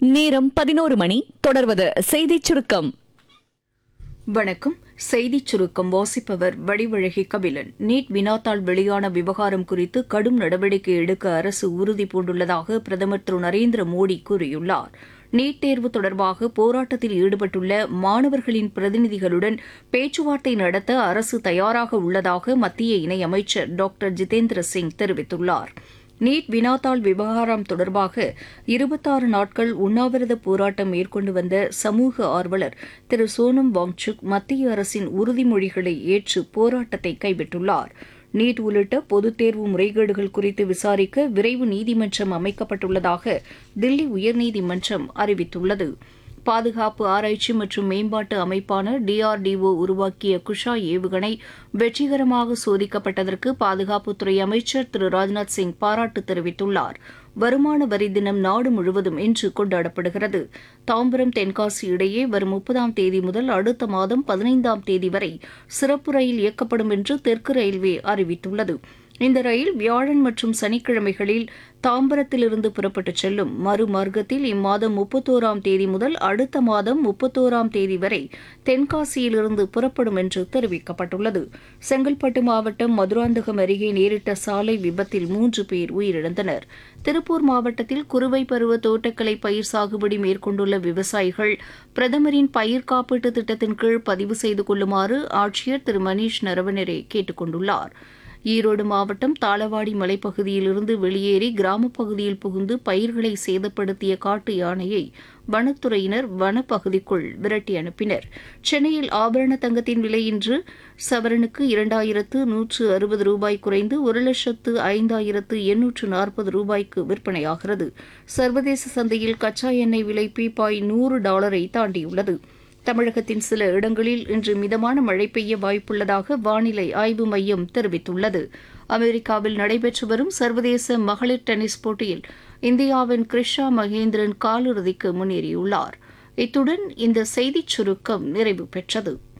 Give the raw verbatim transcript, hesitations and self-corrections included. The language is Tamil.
நேரம் பதினோரு மணி. தொடர்வது செய்திச் சுருக்கம். வணக்கம். செய்திச் சுருக்கம் வாசிப்பவர் வடிவழகி கபிலன். நீட் வினாத்தாள் வெளியான விவகாரம் குறித்து கடும் நடவடிக்கை எடுக்க அரசு உறுதி பூண்டுள்ளதாக பிரதமர் திரு நரேந்திர மோடி கூறியுள்ளார். நீட் தேர்வு தொடர்பாக போராட்டத்தில் ஈடுபட்டுள்ள மாணவர்களின் பிரதிநிதிகளுடன் பேச்சுவார்த்தை நடத்த அரசு தயாராக உள்ளதாக மத்திய இணையமைச்சர் டாக்டர் ஜிதேந்திர சிங் தெரிவித்துள்ளார். நீட் வினாத்தாள் விவகாரம் தொடர்பாக இருபத்தாறு நாட்கள் உண்ணாவிரத போராட்டம் மேற்கொண்டு வந்த சமூக ஆர்வலர் திரு சோனம் வாங்சுக் மத்திய அரசின் உறுதிமொழிகளை ஏற்று போராட்டத்தை கைவிட்டுள்ளார். நீட் உள்ளிட்ட பொதுத் தேர்வு முறைகேடுகள் குறித்து விசாரிக்க விரைவு நீதிமன்றம் அமைக்கப்பட்டுள்ளதாக தில்லி உயர்நீதிமன்றம் அறிவித்துள்ளது. பாதுகாப்பு ஆராய்ச்சி மற்றும் மேம்பாட்டு அமைப்பான டிஆர்டிஓ உருவாக்கிய குஷா ஏவுகணை வெற்றிகரமாக சோதிக்கப்பட்டதற்கு பாதுகாப்புத்துறை அமைச்சர் திரு ராஜ்நாத் சிங் பாராட்டு தெரிவித்துள்ளார். வருமான வரி தினம் நாடு முழுவதும் இன்று கொண்டாடப்படுகிறது. தாம்பரம் தென்காசி இடையே வரும் முப்பதாம் தேதி முதல் அடுத்த மாதம் பதினைந்தாம் தேதி வரை சிறப்பு ரயில் இயக்கப்படும் என்று தெற்கு ரயில்வே அறிவித்துள்ளது. இந்த ரயில் வியாழன் மற்றும் சனிக்கிழமைகளில் தாம்பரத்திலிருந்து புறப்பட்டுச் செல்லும். மறுமார்க்கத்தில் இம்மாதம் முப்பத்தோராம் தேதி முதல் அடுத்த மாதம் முப்பத்தோராம் தேதி வரை தென்காசியிலிருந்து புறப்படும் என்று தெரிவிக்கப்பட்டுள்ளது. செங்கல்பட்டு மாவட்டம் மதுராந்தகம் அருகே நேரிட்ட சாலை விபத்தில் மூன்று பேர் உயிரிழந்தனர். திருப்பூர் மாவட்டத்தில் குறுவை பருவ தோட்டக்கலை பயிர் சாகுபடி மேற்கொண்டுள்ள விவசாயிகள் பிரதமரின் பயிர் காப்பீட்டு திட்டத்தின் கீழ் பதிவு செய்து கொள்ளுமாறு ஆட்சியர் திரு மணீஷ் நரவனரே கேட்டுக் கொண்டுள்ளார். ஈரோடு மாவட்டம் தாளவாடி மலைப்பகுதியிலிருந்து வெளியேறி கிராமப் பகுதியில் புகுந்து பயிர்களை சேதப்படுத்திய காட்டு யானையை வனத்துறையினர் வனப்பகுதிக்குள் விரட்டி அனுப்பினர். சென்னையில் ஆபரண தங்கத்தின் விலை இன்று சவரனுக்கு இரண்டாயிரத்து நூற்று அறுபது ரூபாய் குறைந்து ஒரு லட்சத்து ஐந்தாயிரத்து எண்ணூற்று நாற்பது ரூபாய்க்கு விற்பனையாகிறது. சர்வதேச சந்தையில் கச்சா எண்ணெய் விலை பீப்பாய் நூறு டாலரை தாண்டியுள்ளது. தமிழகத்தின் சில இடங்களில் இன்று மிதமான மழை பெய்ய வாய்ப்புள்ளதாக வானிலை ஆய்வு மையம் தெரிவித்துள்ளது. அமெரிக்காவில் நடைபெற்று வரும் சர்வதேச மகளிர் டென்னிஸ் போட்டியில் இந்தியாவின் கிருஷா மகேந்திரன் காலிறுதிக்கு முன்னேறியுள்ளார். இத்துடன் இந்த செய்திச் சுருக்கம் நிறைவு பெற்றது.